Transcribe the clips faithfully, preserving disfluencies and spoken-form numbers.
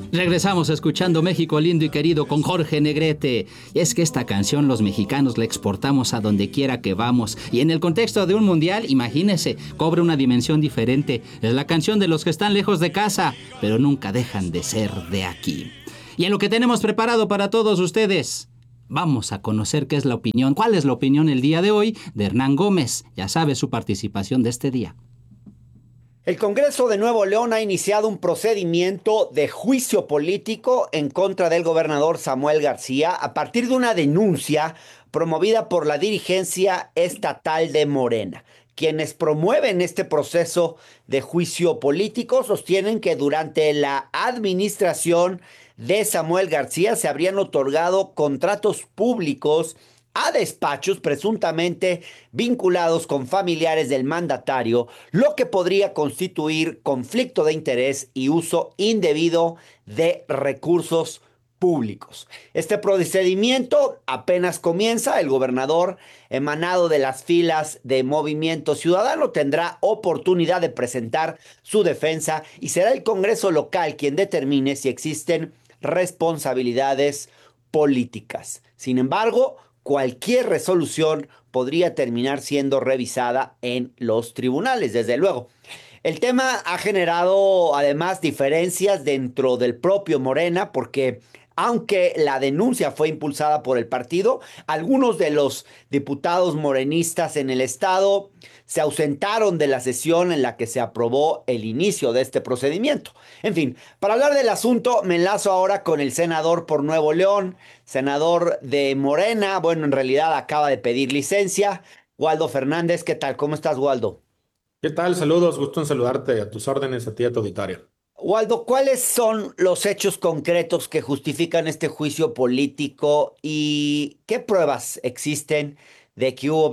Regresamos escuchando México lindo y querido con Jorge Negrete. Y es que esta canción los mexicanos la exportamos a donde quiera que vamos. Y en el contexto de un mundial, imagínese, cobra una dimensión diferente. Es la canción de los que están lejos de casa, pero nunca dejan de ser de aquí. Y en lo que tenemos preparado para todos ustedes, vamos a conocer qué es la opinión, cuál es la opinión el día de hoy de Hernán Gómez. Ya sabe su participación de este día. El Congreso de Nuevo León ha iniciado un procedimiento de juicio político en contra del gobernador Samuel García a partir de una denuncia promovida por la dirigencia estatal de Morena. Quienes promueven este proceso de juicio político sostienen que durante la administración de Samuel García se habrían otorgado contratos públicos a despachos presuntamente vinculados con familiares del mandatario, lo que podría constituir conflicto de interés y uso indebido de recursos públicos. Este procedimiento apenas comienza. El gobernador, emanado de las filas de Movimiento Ciudadano, tendrá oportunidad de presentar su defensa y será el Congreso local quien determine si existen responsabilidades políticas. Sin embargo, cualquier resolución podría terminar siendo revisada en los tribunales, desde luego. El tema ha generado además diferencias dentro del propio Morena, porque aunque la denuncia fue impulsada por el partido, algunos de los diputados morenistas en el estado se ausentaron de la sesión en la que se aprobó el inicio de este procedimiento. En fin, para hablar del asunto, me enlazo ahora con el senador por Nuevo León, senador de Morena. Bueno, en realidad acaba de pedir licencia, Waldo Fernández. ¿Qué tal? ¿Cómo estás, Waldo? ¿Qué tal? Saludos, gusto en saludarte, a tus órdenes, a ti y a tu auditorio. Waldo, ¿cuáles son los hechos concretos que justifican este juicio político y qué pruebas existen de que hubo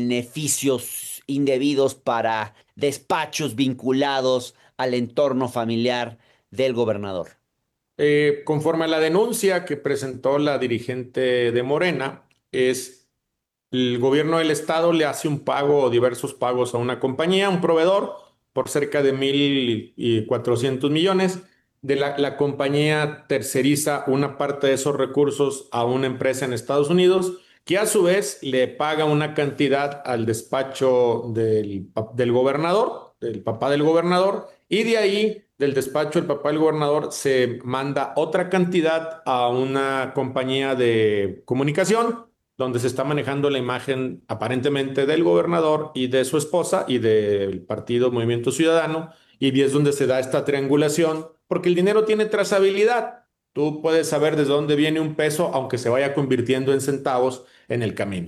beneficios indebidos para despachos vinculados al entorno familiar del gobernador? Eh, conforme a la denuncia que presentó la dirigente de Morena, es el gobierno del estado le hace un pago o diversos pagos a una compañía, un proveedor, por cerca de mil y cuatrocientos millones. De la, la compañía terceriza una parte de esos recursos a una empresa en Estados Unidos, que a su vez le paga una cantidad al despacho del, del gobernador, del papá del gobernador, y de ahí, del despacho del papá del gobernador, se manda otra cantidad a una compañía de comunicación, donde se está manejando la imagen aparentemente del gobernador y de su esposa y del partido Movimiento Ciudadano, y es donde se da esta triangulación, porque el dinero tiene trazabilidad. Tú puedes saber desde dónde viene un peso, aunque se vaya convirtiendo en centavos en el camino.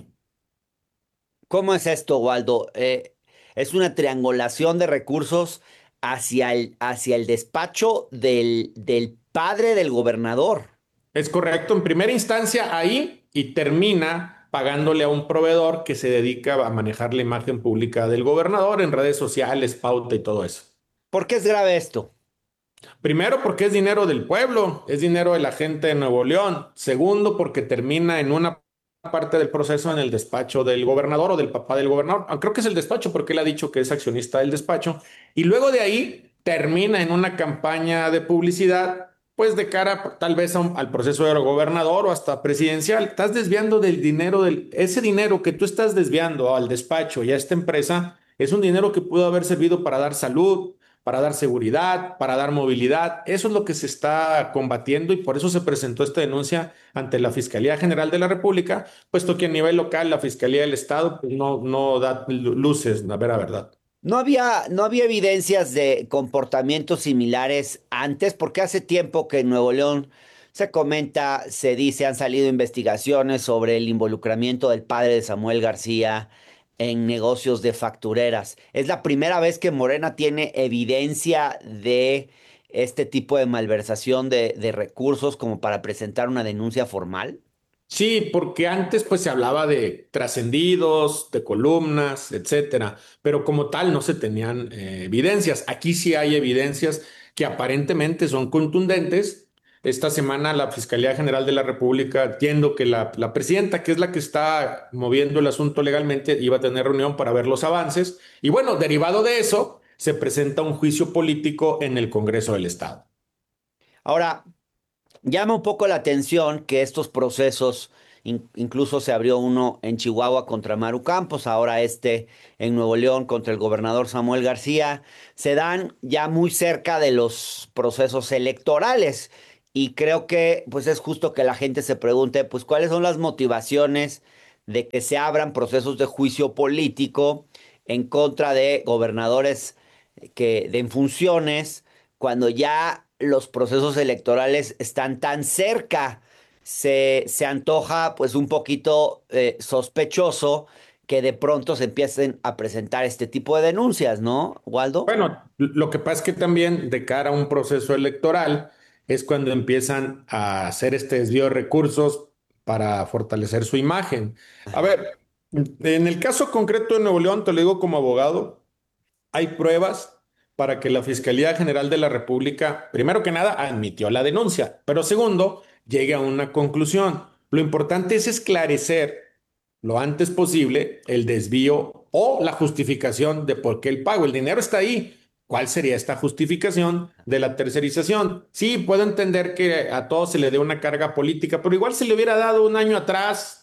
¿Cómo es esto, Waldo? Eh, es una triangulación de recursos hacia el, hacia el despacho del, del padre del gobernador. Es correcto, en primera instancia ahí, y termina pagándole a un proveedor que se dedica a manejar la imagen pública del gobernador en redes sociales, pauta y todo eso. ¿Por qué es grave esto? Primero, porque es dinero del pueblo, es dinero de la gente de Nuevo León. Segundo, porque termina en una parte del proceso en el despacho del gobernador o del papá del gobernador. Ah, creo que es el despacho porque él ha dicho que es accionista del despacho. Y luego de ahí termina en una campaña de publicidad, pues de cara tal vez a un- al proceso del gobernador o hasta presidencial. Estás desviando del dinero, del, ese dinero que tú estás desviando al despacho y a esta empresa, es un dinero que pudo haber servido para dar salud, para dar seguridad, para dar movilidad. Eso es lo que se está combatiendo y por eso se presentó esta denuncia ante la Fiscalía General de la República, puesto que a nivel local la Fiscalía del Estado pues, no, no da luces, la vera verdad. No había, no había evidencias de comportamientos similares antes, porque hace tiempo que en Nuevo León se comenta, se dice, han salido investigaciones sobre el involucramiento del padre de Samuel García en negocios de factureras. Es la primera vez que Morena tiene evidencia de este tipo de malversación de, de recursos como para presentar una denuncia formal. Sí, porque antes pues se hablaba de trascendidos, de columnas, etcétera, pero como tal no se tenían eh, evidencias. Aquí sí hay evidencias que aparentemente son contundentes. Esta semana la Fiscalía General de la República, entiendo que la, la presidenta, que es la que está moviendo el asunto legalmente, iba a tener reunión para ver los avances. Y bueno, derivado de eso, se presenta un juicio político en el Congreso del Estado. Ahora, Llama un poco la atención que estos procesos, in- incluso se abrió uno en Chihuahua contra Maru Campos, ahora este en Nuevo León contra el gobernador Samuel García, se dan ya muy cerca de los procesos electorales. Y creo que pues es justo que la gente se pregunte, pues cuáles son las motivaciones de que se abran procesos de juicio político en contra de gobernadores que de en funciones cuando ya los procesos electorales están tan cerca. Se, se antoja pues un poquito eh, sospechoso que de pronto se empiecen a presentar este tipo de denuncias, ¿no, Waldo? Bueno, lo que pasa es que también de cara a un proceso electoral es cuando empiezan a hacer este desvío de recursos para fortalecer su imagen. A ver, en el caso concreto de Nuevo León, te lo digo como abogado, hay pruebas para que la Fiscalía General de la República, primero que nada, admitió la denuncia, pero segundo, llegue a una conclusión. Lo importante es esclarecer lo antes posible el desvío o la justificación de por qué el pago. El dinero está ahí. ¿Cuál sería esta justificación de la tercerización? Sí, puedo entender que a todos se le dé una carga política, pero igual se le hubiera dado un año atrás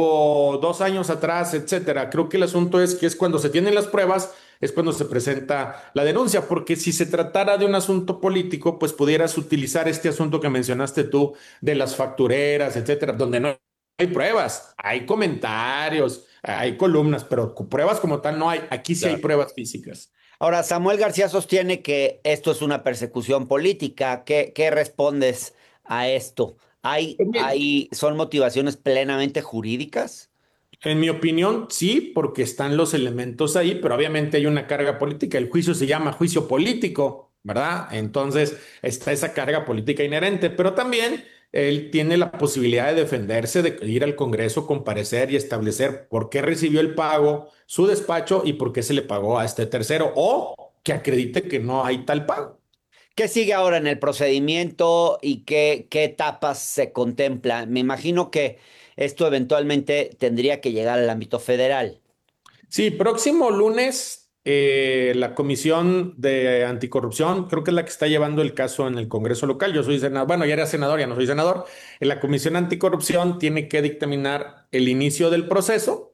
o dos años atrás, etcétera. Creo que el asunto es que es cuando se tienen las pruebas, es cuando se presenta la denuncia, porque si se tratara de un asunto político, pues pudieras utilizar este asunto que mencionaste tú de las factureras, etcétera, donde no hay pruebas, hay comentarios, hay columnas, pero pruebas como tal no hay. Aquí sí hay Claro. pruebas físicas. Ahora, Samuel García sostiene que esto es una persecución política. ¿Qué, qué respondes a esto? ¿Hay, hay, son motivaciones plenamente jurídicas? En mi opinión, sí, porque están los elementos ahí, pero obviamente hay una carga política. El juicio se llama juicio político, ¿verdad? Entonces está esa carga política inherente, pero también él tiene la posibilidad de defenderse, de ir al Congreso, comparecer y establecer por qué recibió el pago, su despacho y por qué se le pagó a este tercero, o que acredite que no hay tal pago. ¿Qué sigue ahora en el procedimiento y qué, qué etapas se contempla? Me imagino que esto eventualmente tendría que llegar al ámbito federal. Sí, próximo lunes, eh, la Comisión de Anticorrupción, creo que es la que está llevando el caso en el Congreso local. Yo soy senador, bueno, ya era senador, ya no soy senador. En la Comisión Anticorrupción tiene que dictaminar el inicio del proceso.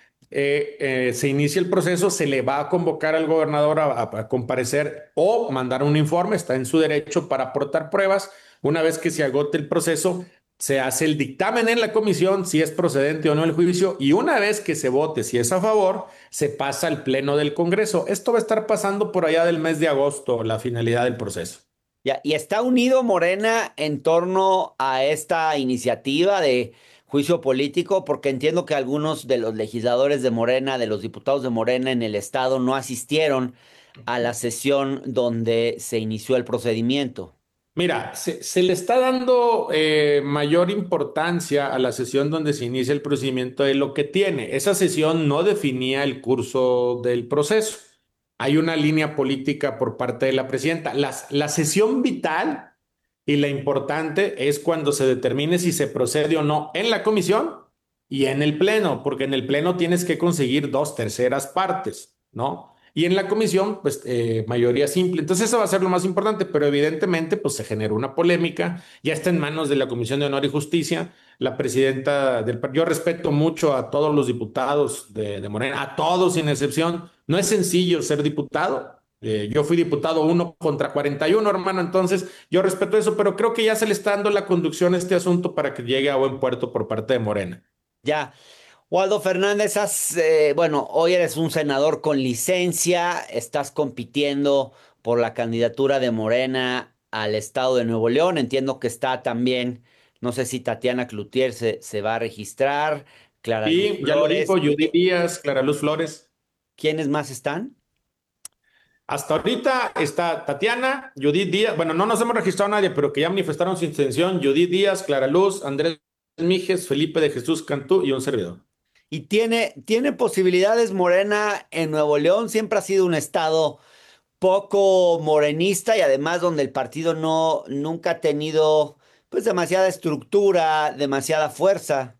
Eh, eh, se inicia el proceso, se le va a convocar al gobernador a, a- a comparecer o mandar un informe, está en su derecho para aportar pruebas. Una vez que se agote el proceso, se hace el dictamen en la comisión si es procedente o no el juicio y una vez que se vote si es a favor, se pasa al pleno del Congreso. Esto va a estar pasando por allá del mes de agosto, la finalidad del proceso. Ya, y está unido Morena en torno a esta iniciativa de juicio político, porque entiendo que algunos de los legisladores de Morena, de los diputados de Morena en el estado, no asistieron a la sesión donde se inició el procedimiento. Mira, se, se le está dando eh, mayor importancia a la sesión donde se inicia el procedimiento de lo que tiene. Esa sesión no definía el curso del proceso. Hay una línea política por parte de la presidenta. Las- la sesión vital y la importante es cuando se determine si se procede o no en la comisión y en el pleno, porque en el pleno tienes que conseguir dos terceras partes, ¿no? Y en la comisión, pues eh, mayoría simple. Entonces eso va a ser lo más importante, pero evidentemente pues se generó una polémica, ya está en manos de la Comisión de Honor y Justicia, la presidenta del par- yo respeto mucho a todos los diputados de, de Morena, a todos sin excepción, no es sencillo ser diputado. Eh, yo fui diputado uno contra cuarenta y uno, hermano, entonces yo respeto eso, pero creo que ya se le está dando la conducción a este asunto para que llegue a buen puerto por parte de Morena. Ya, Waldo Fernández, has, eh, bueno, hoy eres un senador con licencia, estás compitiendo por la candidatura de Morena al estado de Nuevo León. Entiendo que está también, no sé si Tatiana Cloutier se, se va a registrar, Clara Luz Y ya lo dijo Flores. Judith ¿Qui- Díaz, Clara Luz Flores. ¿Quiénes más están? Hasta ahorita está Tatiana, Judith Díaz, bueno, no nos hemos registrado a nadie, pero que ya manifestaron su intención, Judith Díaz, Clara Luz, Andrés Mijes, Felipe de Jesús Cantú y un servidor. ¿Y tiene, tiene posibilidades Morena en Nuevo León? Siempre ha sido un estado poco morenista y además donde el partido no nunca ha tenido pues demasiada estructura, demasiada fuerza.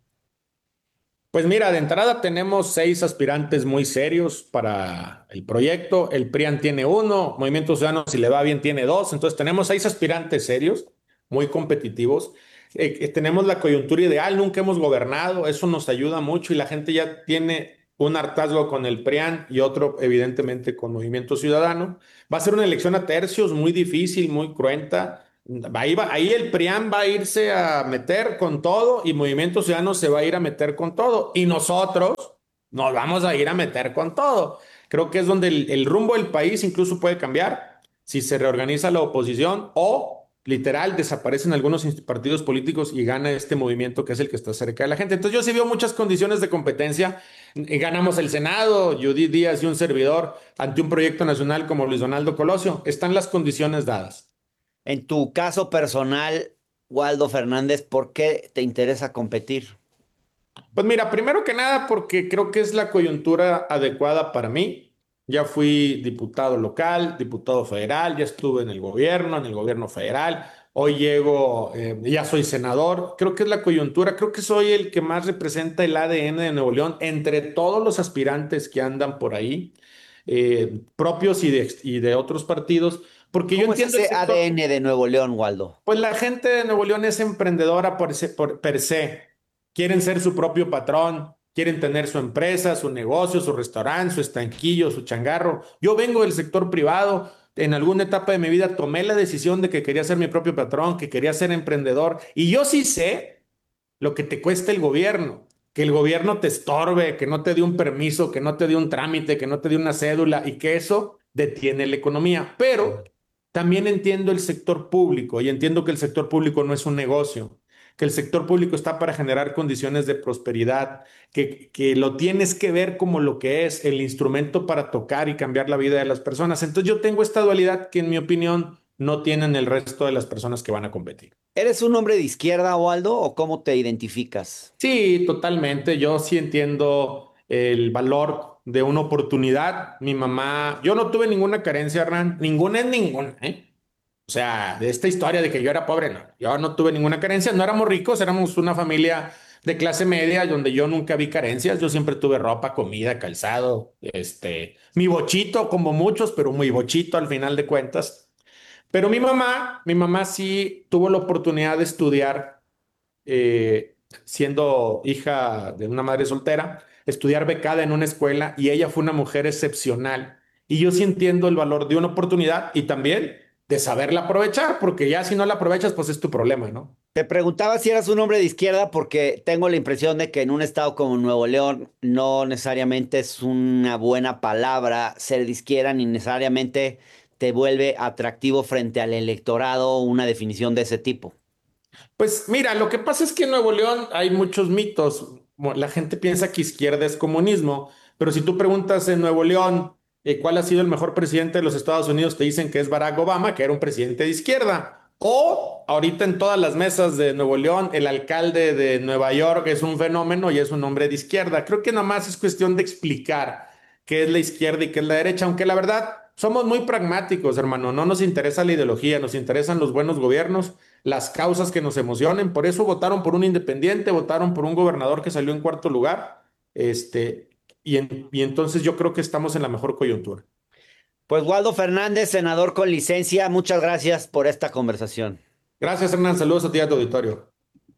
Pues mira, de entrada tenemos seis aspirantes muy serios para el proyecto. El PRIAN tiene uno, Movimiento Ciudadano, si le va bien, tiene dos. Entonces tenemos seis aspirantes serios. muy competitivos. Eh, eh, tenemos la coyuntura ideal, nunca hemos gobernado, eso nos ayuda mucho y la gente ya tiene un hartazgo con el PRIAN y otro evidentemente con Movimiento Ciudadano. Va a ser una elección a tercios muy difícil, muy cruenta. Ahí, va, ahí el PRIAN va a irse a meter con todo y Movimiento Ciudadano se va a ir a meter con todo y nosotros nos vamos a ir a meter con todo. Creo que es donde el, el rumbo del país incluso puede cambiar si se reorganiza la oposición o literal desaparecen algunos partidos políticos y gana este movimiento que es el que está cerca de la gente. Entonces yo sí veo muchas condiciones de competencia. Ganamos el Senado, Judith Díaz y un servidor ante un proyecto nacional como Luis Donaldo Colosio. Están las condiciones dadas. En tu caso personal, Waldo Fernández, ¿por qué te interesa competir? Pues mira, primero que nada porque creo que es la coyuntura adecuada para mí. Ya fui diputado local, diputado federal, ya estuve en el gobierno, en el gobierno federal. Hoy llego, eh, ya soy senador. Creo que es la coyuntura, creo que soy el que más representa el A D N de Nuevo León entre todos los aspirantes que andan por ahí, eh, propios y de, y de otros partidos. Porque yo ¿Cómo es entiendo el ese sector- A D N de Nuevo León, Waldo? Pues la gente de Nuevo León es emprendedora por se- por- per se. Quieren ser su propio patrón, quieren tener su empresa, su negocio, su restaurante, su estanquillo, su changarro. Yo vengo del sector privado. En alguna etapa de mi vida tomé la decisión de que quería ser mi propio patrón, que quería ser emprendedor. Y yo sí sé lo que te cuesta el gobierno, que el gobierno te estorbe, que no te dé un permiso, que no te dé un trámite, que no te dé una cédula y que eso detiene la economía. Pero también entiendo el sector público y entiendo que el sector público no es un negocio, que el sector público está para generar condiciones de prosperidad, que, que lo tienes que ver como lo que es el instrumento para tocar y cambiar la vida de las personas. Entonces yo tengo esta dualidad que en mi opinión no tienen el resto de las personas que van a competir. ¿Eres un hombre de izquierda, Waldo, o cómo te identificas? Sí, totalmente. Yo sí entiendo el valor de una oportunidad. Mi mamá, yo no tuve ninguna carencia, Hernán, ninguna es ninguna, ¿eh? O sea, de esta historia de que yo era pobre, no. Yo no tuve ninguna carencia. No éramos ricos, éramos una familia de clase media donde yo nunca vi carencias. Yo siempre tuve ropa, comida, calzado, este, mi bochito, como muchos, pero muy bochito al final de cuentas. Pero mi mamá, mi mamá sí tuvo la oportunidad de estudiar, eh, siendo hija de una madre soltera, estudiar becada en una escuela y ella fue una mujer excepcional. Y yo sí entiendo el valor de una oportunidad y también de saberla aprovechar, porque ya si no la aprovechas, pues es tu problema, ¿no? Te preguntaba si eras un hombre de izquierda porque tengo la impresión de que en un estado como Nuevo León no necesariamente es una buena palabra ser de izquierda, ni necesariamente te vuelve atractivo frente al electorado una definición de ese tipo. Pues mira, lo que pasa es que en Nuevo León hay muchos mitos. Mo- La gente piensa que izquierda es comunismo, pero si tú preguntas en Nuevo León, eh, cuál ha sido el mejor presidente de los Estados Unidos, te dicen que es Barack Obama, que era un presidente de izquierda. O ahorita en todas las mesas de Nuevo León, el alcalde de Nueva York es un fenómeno y es un hombre de izquierda. Creo que nada más es cuestión de explicar qué es la izquierda y qué es la derecha, aunque la verdad somos muy pragmáticos, hermano. No nos interesa la ideología, nos interesan los buenos gobiernos, las causas que nos emocionen. Por eso votaron por un independiente, votaron por un gobernador que salió en cuarto lugar. Este, y, en- y entonces yo creo que estamos en la mejor coyuntura. Pues Waldo Fernández, senador con licencia, muchas gracias por esta conversación. Gracias, Hernán. Saludos a ti y a tu auditorio.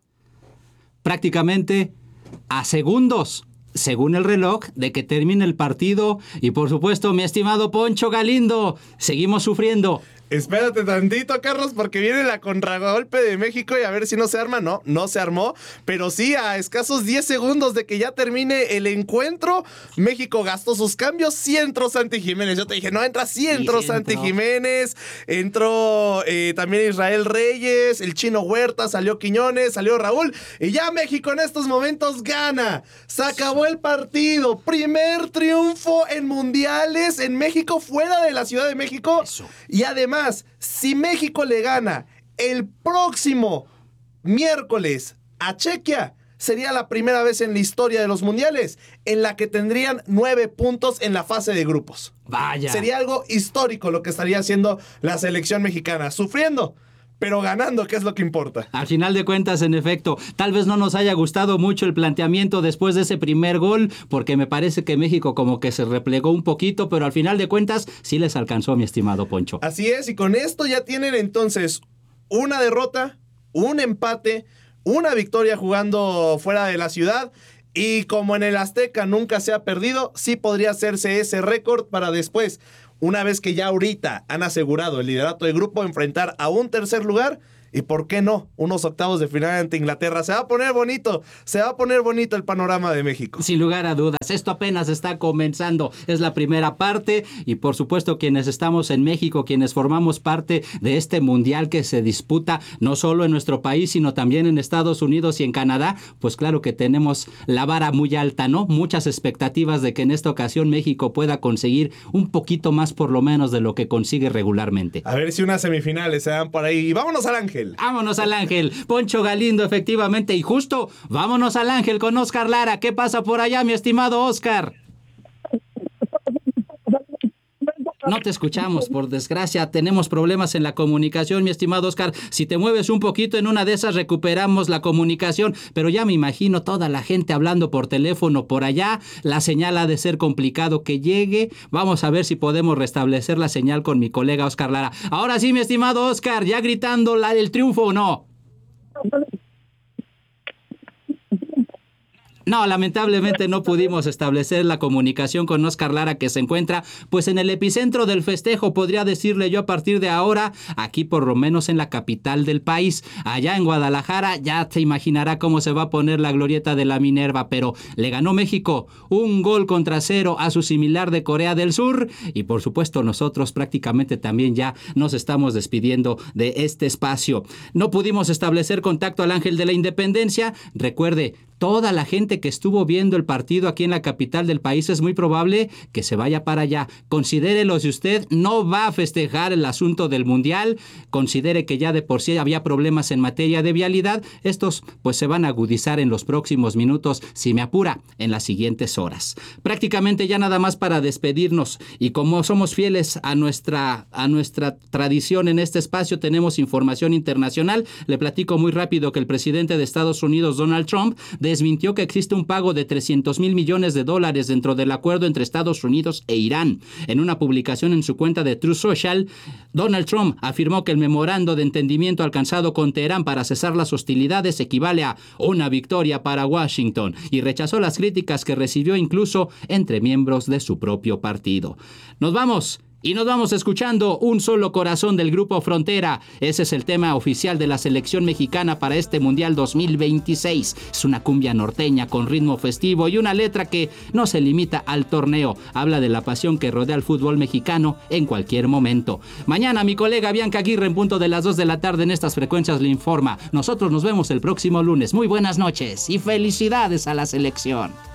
Prácticamente a segundos, según el reloj, de que termine el partido. Y por supuesto, mi estimado Poncho Galindo, seguimos sufriendo. Espérate tantito, Carlos, porque viene la contragolpe de México y a ver si no se arma. No, no se armó, pero sí, a escasos diez segundos de que ya termine el encuentro, México gastó sus cambios. Sí entró Santi Jiménez. Yo te dije, no entra, sí entró Sí, Santi entró. Jiménez. Entró eh, también Israel Reyes, el Chino Huerta, salió Quiñones, salió Raúl. Y ya México en estos momentos gana. Se acabó el partido. Primer triunfo en mundiales en México, fuera de la Ciudad de México. Eso. Y además, si México le gana el próximo miércoles a Chequia, sería la primera vez en la historia de los mundiales en la que tendrían nueve puntos en la fase de grupos. Vaya. Sería algo histórico lo que estaría haciendo la selección mexicana, sufriendo, pero ganando, que es lo que importa. Al final de cuentas, en efecto, tal vez no nos haya gustado mucho el planteamiento después de ese primer gol, porque me parece que México como que se replegó un poquito, pero al final de cuentas sí les alcanzó, mi estimado Poncho. Así es, y con esto ya tienen entonces una derrota, un empate, una victoria jugando fuera de la ciudad. Y como en el Azteca nunca se ha perdido, sí podría hacerse ese récord para después, una vez que ya ahorita han asegurado el liderato de grupo, enfrentar a un tercer lugar. Y por qué no, unos octavos de final ante Inglaterra. Se va a poner bonito, se va a poner bonito el panorama de México. Sin lugar a dudas, esto apenas está comenzando. Es la primera parte y por supuesto quienes estamos en México, quienes formamos parte de este mundial que se disputa no solo en nuestro país, sino también en Estados Unidos y en Canadá, pues claro que tenemos la vara muy alta, ¿no? Muchas expectativas de que en esta ocasión México pueda conseguir un poquito más por lo menos de lo que consigue regularmente. A ver si unas semifinales se dan por ahí. Y vámonos al Ángel. Vámonos al Ángel, Poncho Galindo, efectivamente, y justo, vámonos al Ángel con Oscar Lara. ¿Qué pasa por allá, mi estimado Oscar? No te escuchamos, por desgracia, tenemos problemas en la comunicación, mi estimado Oscar. Si te mueves un poquito, en una de esas recuperamos la comunicación, pero ya me imagino toda la gente hablando por teléfono por allá. La señal ha de ser complicado que llegue. Vamos a ver si podemos restablecer la señal con mi colega Oscar Lara. Ahora sí, mi estimado Oscar, ya gritando la del triunfo, ¿o no? No, lamentablemente no pudimos establecer la comunicación con Oscar Lara, que se encuentra pues en el epicentro del festejo, podría decirle yo a partir de ahora, aquí por lo menos en la capital del país. Allá en Guadalajara ya te imaginará cómo se va a poner la glorieta de la Minerva, pero le ganó México un gol contra cero a su similar de Corea del Sur y por supuesto nosotros prácticamente también ya nos estamos despidiendo de este espacio. No pudimos establecer contacto al Ángel de la Independencia. Recuerde, toda la gente que estuvo viendo el partido aquí en la capital del país es muy probable que se vaya para allá. Considérelo, si usted no va a festejar el asunto del Mundial, considere que ya de por sí había problemas en materia de vialidad. Estos pues se van a agudizar en los próximos minutos, si me apura, en las siguientes horas. Prácticamente ya nada más para despedirnos, y como somos fieles a nuestra, a nuestra tradición en este espacio, tenemos información internacional. Le platico muy rápido que el presidente de Estados Unidos, Donald Trump, desmintió que existe un pago de trescientos mil millones de dólares dentro del acuerdo entre Estados Unidos e Irán. En una publicación en su cuenta de Truth Social, Donald Trump afirmó que el memorando de entendimiento alcanzado con Teherán para cesar las hostilidades equivale a una victoria para Washington y rechazó las críticas que recibió incluso entre miembros de su propio partido. Nos vamos. Y nos vamos escuchando Un Solo Corazón del Grupo Frontera. Ese es el tema oficial de la selección mexicana para este Mundial dos mil veintiséis. Es una cumbia norteña con ritmo festivo y una letra que no se limita al torneo. Habla de la pasión que rodea al fútbol mexicano en cualquier momento. Mañana mi colega Bianca Aguirre en punto de las dos de la tarde en estas frecuencias le informa. Nosotros nos vemos el próximo lunes. Muy buenas noches y felicidades a la selección.